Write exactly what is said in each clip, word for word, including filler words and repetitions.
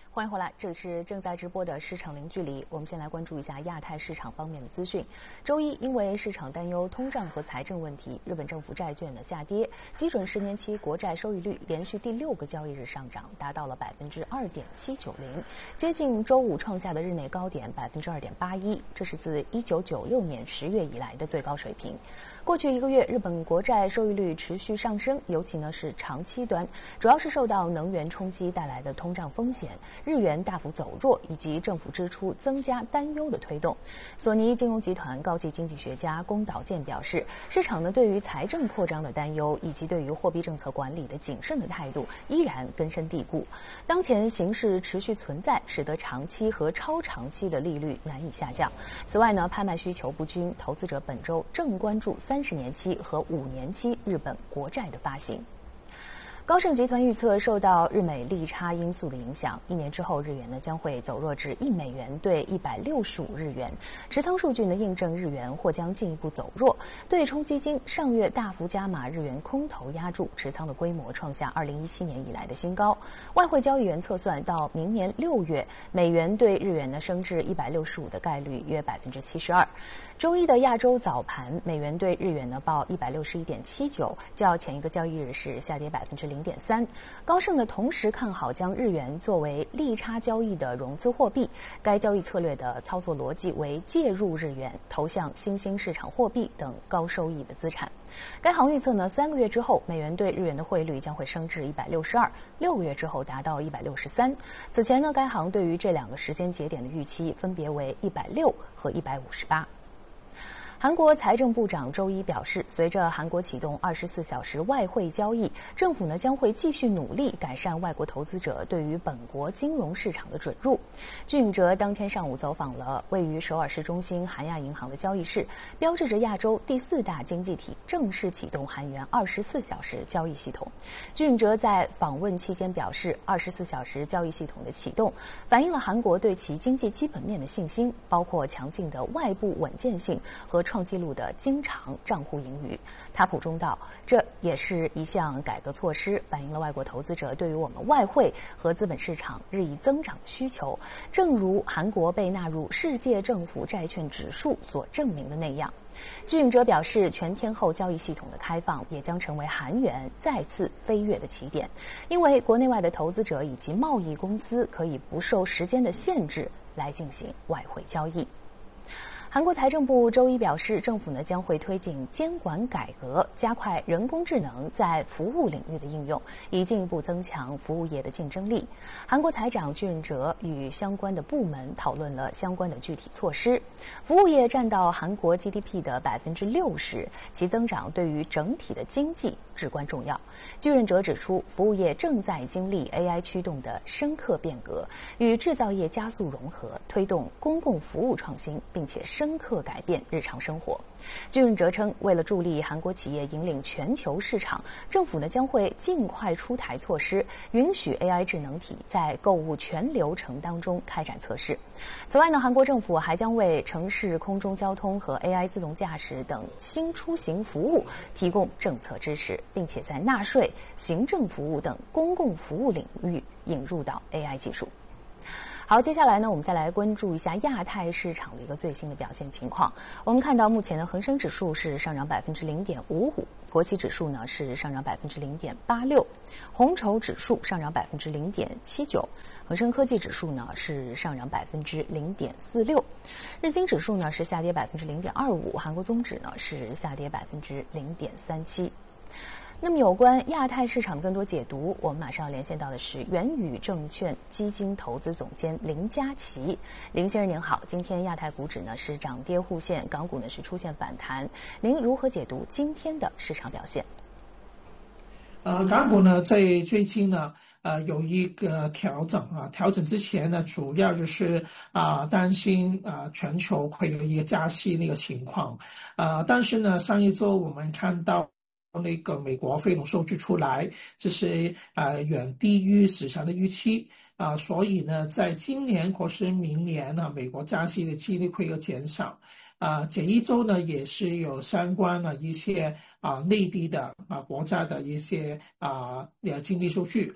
欢迎回来，这里是正在直播的市场零距离。我们先来关注一下亚太市场方面的资讯。周一，因为市场担忧通胀和财政问题，日本政府债券的下跌，基准十年期国债收益率连续第六个交易日上涨，达到了百分之二点七九零，接近周五创下的日内高点百分之二点八一，这是自一九九六年十月以来的最高水平。过去一个月，日本国债收益率持续上升，尤其呢是长期端，主要是受到能源冲击带来的通胀风险、日元大幅走弱以及政府支出增加担忧的推动。索尼金融集团高级经济学家宫岛健表示，市场呢对于财政扩张的担忧以及对于货币政策管理的谨慎的态度依然根深蒂固。当前形势持续存在，使得长期和超长期的利率难以下降。此外呢，拍卖需求不均，投资者本周正关注三十年期和五年期日本国债的发行。高盛集团预测，受到日美利差因素的影响，一年之后日元呢将会走弱至一美元兑一百六十五日元。持仓数据呢印证日元或将进一步走弱。对冲基金上月大幅加码日元空头压住，持仓的规模创下二零一七年以来的新高。外汇交易员测算，到明年六月，美元对日元呢升至一百六十五的概率约百分之七十二。周一的亚洲早盘，美元对日元呢报一百六十一点七九，较前一个交易日是下跌百分之零点三。高盛呢同时看好将日元作为利差交易的融资货币，该交易策略的操作逻辑为介入日元投向新兴市场货币等高收益的资产。该行预测呢，三个月之后，美元对日元的汇率将会升至一百六十二，六个月之后达到一百六十三。此前呢，该行对于这两个时间节点的预期分别为一百六和一百五十八。韩国财政部长周一表示，随着韩国启动二十四小时外汇交易，政府呢将会继续努力改善外国投资者对于本国金融市场的准入。具允哲当天上午走访了位于首尔市中心韩亚银行的交易室，标志着亚洲第四大经济体正式启动韩元二十四小时交易系统。具允哲在访问期间表示，二十四小时交易系统的启动反映了韩国对其经济基本面的信心，包括强劲的外部稳健性和创纪录的经常账户盈余。他补充道，这也是一项改革措施，反映了外国投资者对于我们外汇和资本市场日益增长的需求，正如韩国被纳入世界政府债券指数所证明的那样。具允哲表示，全天候交易系统的开放也将成为韩元再次飞跃的起点，因为国内外的投资者以及贸易公司可以不受时间的限制来进行外汇交易。韩国财政部周一表示，政府呢将会推进监管改革，加快人工智能在服务领域的应用，以进一步增强服务业的竞争力。韩国财长具允哲与相关的部门讨论了相关的具体措施。服务业占到韩国 G D P 的百分之六十，其增长对于整体的经济至关重要。具允哲指出，服务业正在经历 A I 驱动的深刻变革，与制造业加速融合，推动公共服务创新，并且深刻改变日常生活。具允哲称，为了助力韩国企业引领全球市场，政府呢将会尽快出台措施，允许 A I 智能体在购物全流程当中开展测试。此外呢，韩国政府还将为城市空中交通和 A I 自动驾驶等新出行服务提供政策支持，并且在纳税、行政服务等公共服务领域引入到 A I 技术。好，接下来呢，我们再来关注一下亚太市场的一个最新的表现情况。我们看到，目前的恒生指数是上涨百分之零点五五，国企指数呢是上涨百分之零点八六，红筹指数上涨百分之零点七九，恒生科技指数呢是上涨百分之零点四六，日经指数呢是下跌百分之零点二五，韩国综指呢是下跌百分之零点三七。那么有关亚太市场的更多解读，我们马上要连线到的是元宇证券基金投资总监林嘉琪。林先生您好，今天亚太股指呢是涨跌互现，港股呢是出现反弹，您如何解读今天的市场表现？ 呃，港股呢在最近呢呃有一个调整啊，调整之前呢主要就是啊、呃、担心啊、呃、全球会有一个加息那个情况，呃但是呢上一周我们看到那个美国非农数据出来，这是呃远低于市场的预期啊、呃，所以呢，在今年或是明年呢，美国加息的几率会有减少。啊、呃，这一周呢，也是有相关的一些啊、呃、内地的啊、呃、国家的一些啊呃经济数据啊，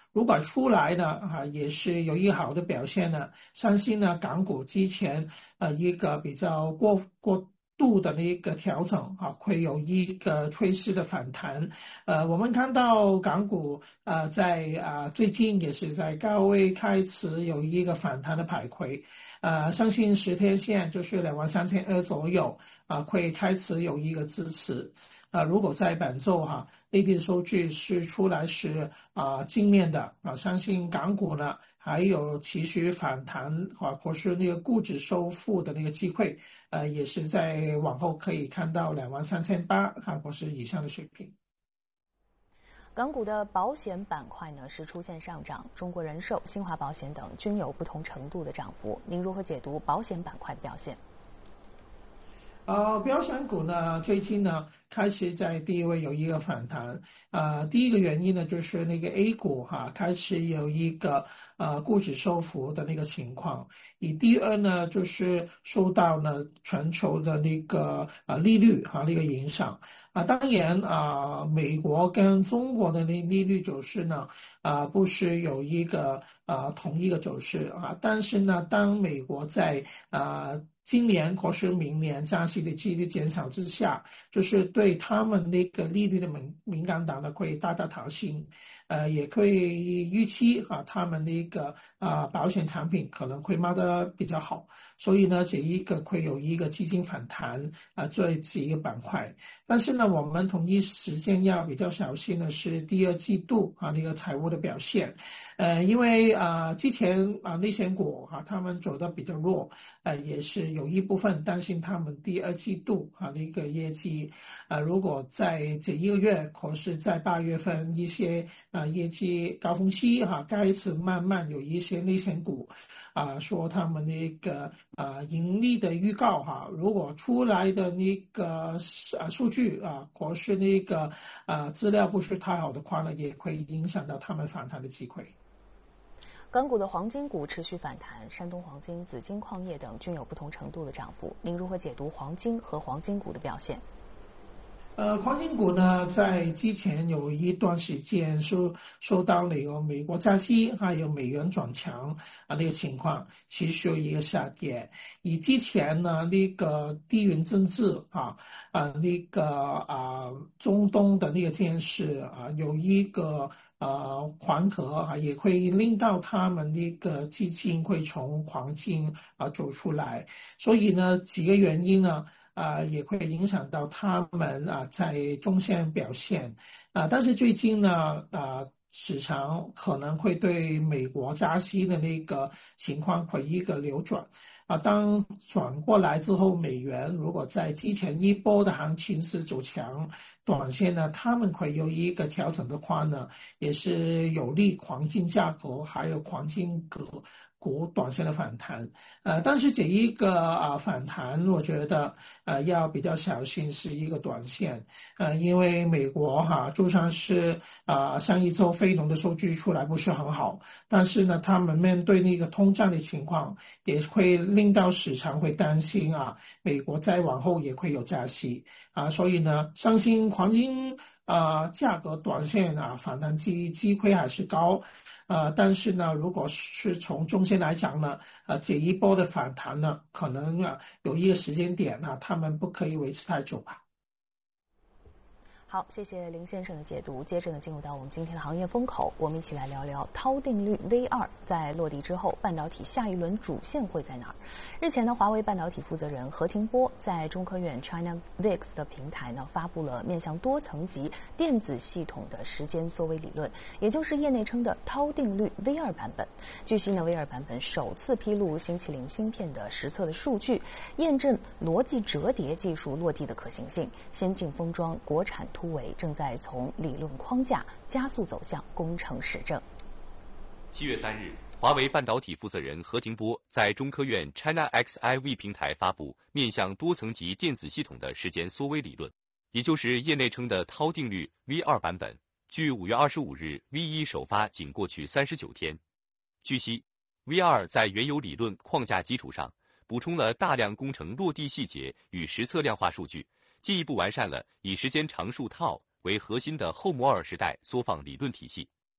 如果出来呢啊也是有一个好的表现呢，相信呢港股之前呃一个比较过过度的那个调整啊，会有一个趋势的反弹。呃，我们看到港股呃在啊、呃、最近也是在高位开始有一个反弹的徘徊，呃，相信十天线就是两万三千二左右啊、呃，会开始有一个支持。啊、呃，如果在本周哈内地的数据是出来是啊、呃、正面的啊、呃，相信港股呢还有持续反弹啊，或是那个估值收复的那个机会。呃，也是在往后可以看到两万三千八啊，或是以上的水平。 港股的保险板块呢是出现上涨，中国人寿、新华保险等均有不同程度的涨幅。您如何解读保险板块的表现？ 呃，标险股呢，最近呢开始在第一位有一个反弹。呃，第一个原因呢就是那个 A 股哈开始有一个呃估值收复的那个情况。以第二呢就是受到呢全球的那个呃利率哈那个影响。啊、呃，当然啊、呃，美国跟中国的那利率走势呢啊、呃、不是有一个呃同一个走势啊，但是呢，当美国在啊。呃今年或是明年加息的几率减少之下，就是对他们那个利率的敏敏感度呢会大大调升，呃，也可以预期啊，他们的一个啊保险产品可能会卖得比较好，所以呢，这一个会有一个基金反弹啊，这几个板块。但是呢，我们同一时间要比较小心的是第二季度啊那个财务的表现，呃，因为啊之前啊内险股啊他们走的比较弱。呃，也是有一部分担心他们第二季度啊的一个业绩，啊，如果在这一个月或是在八月份一些啊业绩高峰期哈、啊，开始慢慢有一些内险股啊说他们那个啊盈利的预告哈、啊，如果出来的那个啊数据啊或是那个啊资料不是太好的话呢，也会影响到他们反弹的机会。 港股的黄金股持续反弹，山东黄金、紫金矿业等均有不同程度的涨幅。您如何解读黄金和黄金股的表现？ 呃，黄金股呢，在之前有一段时间受受到那个美国加息还有美元转强啊那个情况，持续一个下跌。以之前呢那个地缘政治啊啊那个啊中东的那个件事啊，有一个呃缓和啊，也会令到他们那个基金会从黄金啊走出来。所以呢，几个原因呢。啊、呃，也会影响到他们啊、呃、在中线表现啊、呃，但是最近呢啊、呃，市场可能会对美国加息的那个情况会一个流转啊、呃，当转过来之后，美元如果在之前一波的行情是走强，短线呢他们会有一个调整的话呢，也是有利黄金价格还有黄金股股短线的反弹。呃，但是这一个啊、呃、反弹，我觉得呃要比较小心，是一个短线。呃，因为美国哈就算是啊、呃、上一周非农的数据出来不是很好，但是呢，他们面对那个通胀的情况，也会令到市场会担心啊，美国再往后也会有加息啊，所以呢，相信黄金啊、呃、价格短线啊反弹机机会还是高。呃，但是呢，如果是从中线来讲呢，呃，这一波的反弹呢，可能啊有一个时间点啊，他们不可以维持太久吧。 好，谢谢林先生的解读。接着呢，进入到我们今天的行业风口，我们一起来聊聊涛定律 V 二 在落地之后，半导体下一轮主线会在哪儿？日前呢，华为半导体负责人何庭波在中科院 China V I X 的平台呢，发布了面向多层级电子系统的时间缩微理论，也就是业内称的涛定律 V 二 版本。据悉呢 ，V 二 版本首次披露星期零芯片的实测的数据，验证逻辑折叠技术落地的可行性，先进封装国产突围正在从理论框架加速走向工程实证。 七月三日，华为半导体负责人何庭波在中科院 China X I V 平台发布面向多层级电子系统的时间缩微理论，也就是业内称的涛定律 V 二 版本。距五月二十五日 V 一 首发仅过去三十九天。据悉 ，V 二 在原有理论框架基础上，补充了大量工程落地细节与实测量化数据，进一步完善了以时间常数套为核心的后摩尔时代缩放理论体系。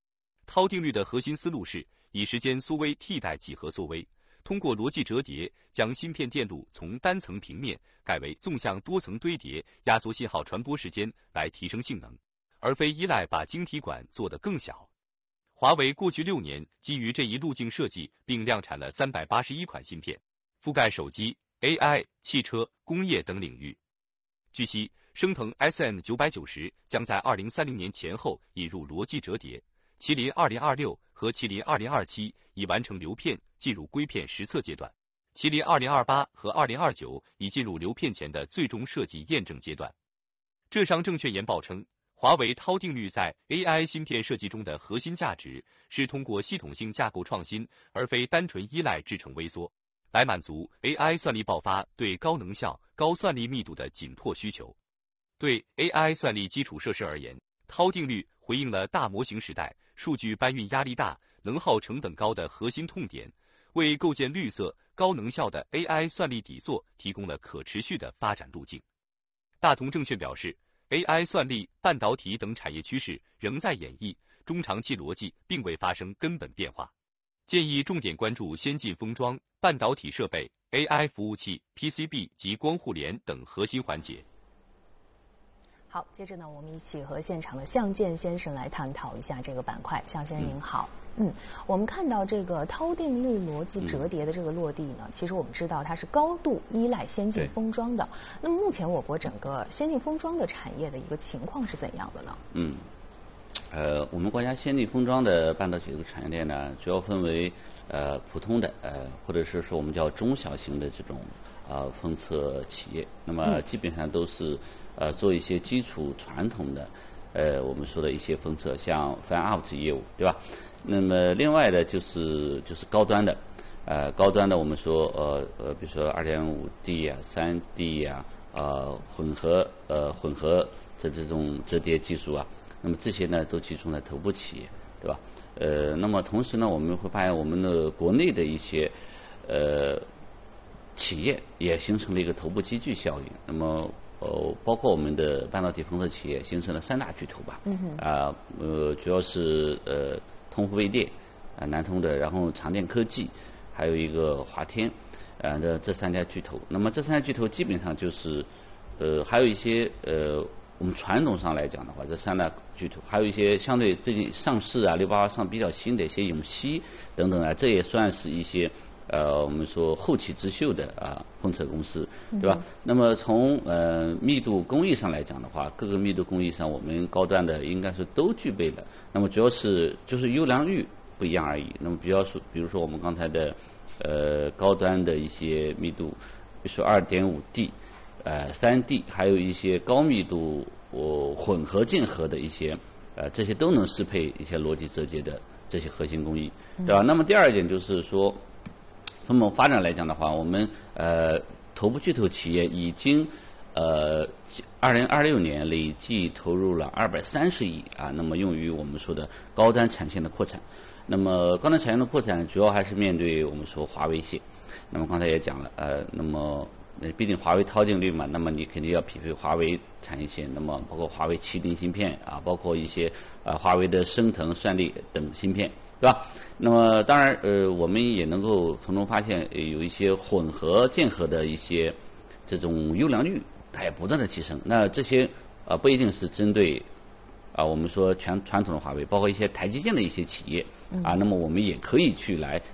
涛定律的核心思路是以时间缩微替代几何缩微，通过逻辑折叠将芯片电路从单层平面改为纵向多层堆叠，压缩信号传播时间来提升性能，而非依赖把晶体管做得更小。华为过去六年基于这一路径设计并量产了三百八十一款芯片，覆盖手机、A I、汽车、工业等领域。据悉，升腾 S M 九百九十将在二零三零年前后引入逻辑折叠，麒麟二零二六和麒麟二零二七已完成流片，进入硅片实测阶段，麒麟二零二八和二零二九已进入流片前的最终设计验证阶段。浙商证券研报称，华为涛定律在 A I 芯片设计中的核心价值是通过系统性架构创新，而非单纯依赖制程微缩，来满足 A I 算力爆发对高能效、高算力密度的紧迫需求。对 A I 算力基础设施而言，涛定律回应了大模型时代数据搬运压力大、能耗成本高的核心痛点，为构建绿色、高能效的 A I 算力底座提供了可持续的发展路径。大同证券表示， A I 算力、半导体等产业趋势仍在演绎，中长期逻辑并未发生根本变化，建议重点关注先进封装、半导体设备、A I 服务器、P C B 及光互联等核心环节。 好，接着呢，我们一起和现场的向建先生来探讨一下这个板块。向先生您好。嗯，我们看到这个涛定律逻辑折叠的这个落地呢，嗯、其实我们知道它是高度依赖先进封装的。那么目前我国整个先进封装的产业的一个情况是怎样的呢？ 嗯，呃，我们国家先进封装的半导体这个产业链呢，主要分为呃普通的呃，或者是说我们叫中小型的这种呃封测企业，那么基本上都是。呃，做一些基础传统的，呃，我们说的一些封测，像 Fan Out 业务，对吧？那么另外的就是就是高端的，呃，高端的我们说呃呃，比如说 二点五 D 啊、三 D 啊，呃，混合呃混合的这种折叠技术啊，那么这些呢都集中在头部企业，对吧？呃，那么同时呢，我们会发现我们的国内的一些呃企业也形成了一个头部集聚效应，那么。呃，包括我们的半导体封测企业形成了三大巨头吧。嗯哼。啊，呃，主要是呃通富微电，啊、呃、南通的，然后长电科技，还有一个华天，呃这这三家巨头。那么这三家巨头基本上就是，呃，还有一些呃我们传统上来讲的话，这三大巨头还有一些相对最近上市啊，六八八上比较新的一些永熙等等啊，这也算是一些。呃，我们说后起之秀的啊封测公司，对吧？嗯、那么从呃密度工艺上来讲的话，各个密度工艺上我们高端的应该是都具备的。那么主要是就是优良率不一样而已。那么比较说，比如说我们刚才的呃高端的一些密度，比如说 二点五 D， 呃 三 D， 还有一些高密度我、呃、混合键合的一些呃这些都能适配一些逻辑折叠的这些核心工艺，对吧？嗯、那么第二点就是说。从我们发展来讲的话，我们呃头部巨头企业已经呃二零二六年累计投入了二百三十亿啊，那么用于我们说的高端产线的扩产。那么高端产线的扩产主要还是面对我们说华为线。那么刚才也讲了，呃，那么毕竟华为涛定律嘛，那么你肯定要匹配华为产业线，那么包括华为麒麟芯片啊，包括一些呃华为的升腾、算力等芯片。对吧？那么当然，呃，我们也能够从中发现，呃、有一些混合键合的一些这种优良率，它也不断的提升。那这些呃不一定是针对啊、呃、我们说全传统的华为，包括一些台积电的一些企业啊，那么我们也可以去来